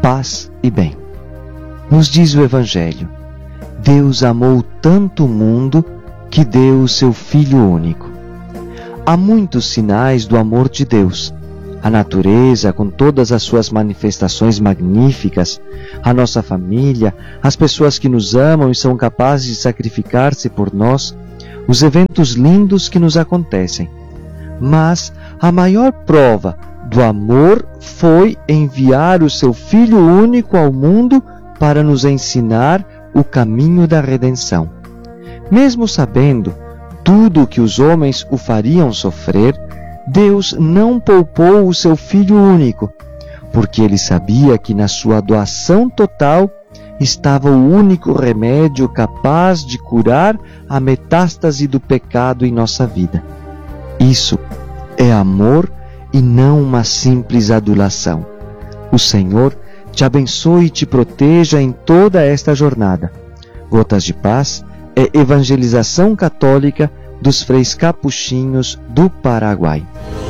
paz e bem. Nos diz o Evangelho: Deus amou tanto o mundo que deu o seu Filho único. Há muitos sinais do amor de Deus. A natureza, com todas as suas manifestações magníficas, a nossa família, as pessoas que nos amam e são capazes de sacrificar-se por nós, os eventos lindos que nos acontecem. Mas a maior prova do amor foi enviar o seu Filho único ao mundo para nos ensinar o caminho da redenção. Mesmo sabendo tudo o que os homens o fariam sofrer, Deus não poupou o seu Filho único, porque Ele sabia que na sua doação total estava o único remédio capaz de curar a metástase do pecado em nossa vida. Isso é amor e não uma simples adulação. O Senhor te abençoe e te proteja em toda esta jornada. Gotas de Paz é evangelização católica dos freis capuchinhos do Paraguai.